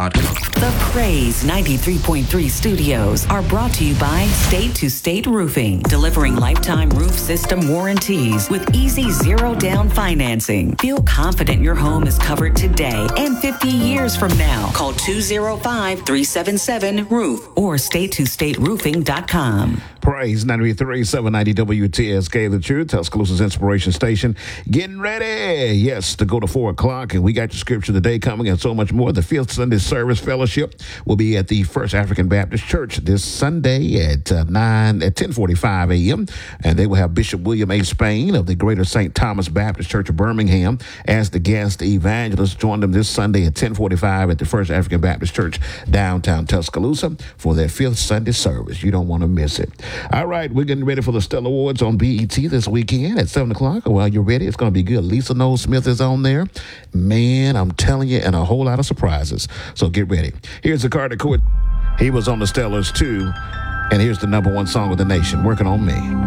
The Praise 93.3 studios are brought to you by State to State Roofing, delivering lifetime roof system warranties with easy zero-down financing. Feel confident your home is covered today and 50 years from now. Call 205-377-ROOF or statetostateroofing.com. Praise 93.3 790 WTSK, The Truth, Tuscaloosa's inspiration station. Getting ready, yes, to go to 4 o'clock, and we got your scripture today coming and so much more. The Fifth Sunday Service Fellowship will be at the First African Baptist Church this Sunday at 10:45 a.m., and they will have Bishop William A. Spain of the Greater St. Thomas Baptist Church of Birmingham as the guest evangelist. Join them this Sunday at 10:45 at the First African Baptist Church downtown Tuscaloosa for their Fifth Sunday service. You don't want to miss it. All right, we're getting ready for the Stellar Awards on BET this weekend at 7 o'clock. Well, you're ready. It's going to be good. Lisa Noel Smith is on there. Man, I'm telling you, and a whole lot of surprises. So get ready. Here's the Carter Court. He was on the Stellars too. And here's the #1 song of the nation, Working on Me.